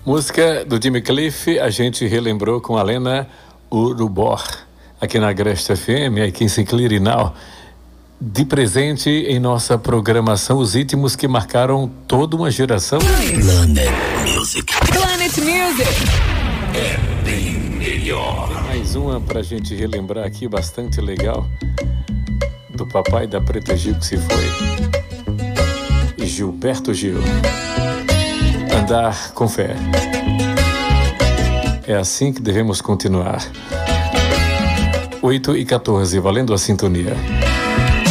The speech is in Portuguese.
Música do Jimmy Cliff, a gente relembrou com a Lena Urubor, aqui na Agreste FM, aqui em Sinclirinal. De presente em nossa programação, os ritmos que marcaram toda uma geração. Planet Music. Planet Music. É bem melhor. Mais uma pra gente relembrar aqui, bastante legal, do papai da Preta Gil que se foi. Gilberto Gil. Andar com fé. É assim que devemos continuar. 8h14, valendo a sintonia.